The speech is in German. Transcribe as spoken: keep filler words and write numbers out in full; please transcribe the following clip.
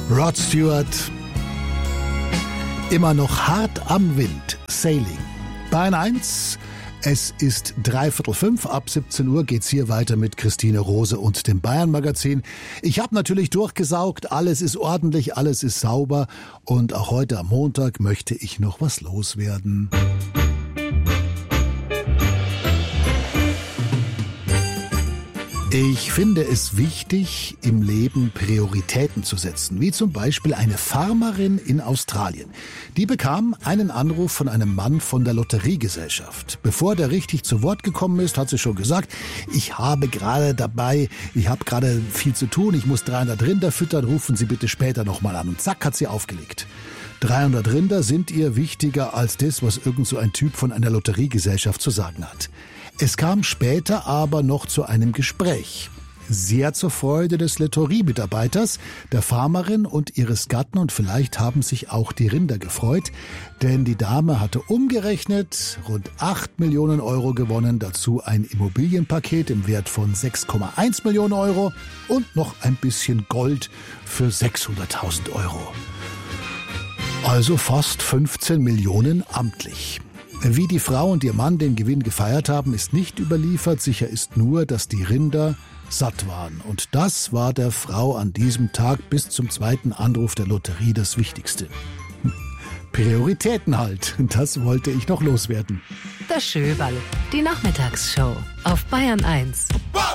Rod Stewart, immer noch hart am Wind, Sailing. Bayern eins, es ist dreiviertel fünf, ab siebzehn Uhr geht's hier weiter mit Christine Rose und dem Bayern-Magazin. Ich habe natürlich durchgesaugt, alles ist ordentlich, alles ist sauber und auch heute am Montag möchte ich noch was loswerden. Ich finde es wichtig, im Leben Prioritäten zu setzen, wie zum Beispiel eine Farmerin in Australien. Die bekam einen Anruf von einem Mann von der Lotteriegesellschaft. Bevor der richtig zu Wort gekommen ist, hat sie schon gesagt, ich habe gerade dabei, ich habe gerade viel zu tun, ich muss dreihundert Rinder füttern, rufen Sie bitte später nochmal an. Und zack, hat sie aufgelegt. dreihundert Rinder sind ihr wichtiger als das, was irgend so ein Typ von einer Lotteriegesellschaft zu sagen hat. Es kam später aber noch zu einem Gespräch. Sehr zur Freude des Lotteriemitarbeiters, der Farmerin und ihres Gatten, und vielleicht haben sich auch die Rinder gefreut, denn die Dame hatte umgerechnet rund acht Millionen Euro gewonnen, dazu ein Immobilienpaket im Wert von sechs Komma eins Millionen Euro und noch ein bisschen Gold für sechshunderttausend Euro. Also fast fünfzehn Millionen amtlich. Wie die Frau und ihr Mann den Gewinn gefeiert haben, ist nicht überliefert. Sicher ist nur, dass die Rinder satt waren. Und das war der Frau an diesem Tag bis zum zweiten Anruf der Lotterie das Wichtigste. Prioritäten halt. Das wollte ich noch loswerden. Das Schöberl, die Nachmittagsshow auf Bayern eins.